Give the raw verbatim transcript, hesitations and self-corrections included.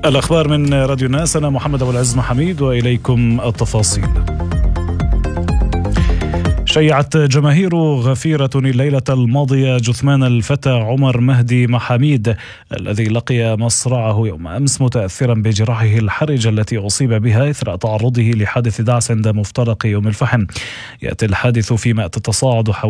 الأخبار من راديو الناس، أنا محمد أبو العز محميد وإليكم التفاصيل. شيعت جماهير غفيرة الليلة الماضية جثمان الفتى عمر مهدي محاميد الذي لقي مصرعه يوم أمس متأثرا بجراحه الحرجة التي أصيب بها إثر تعرضه لحادث دعس عند مفترق يوم الفحم. يأتي الحادث فيما تتصاعد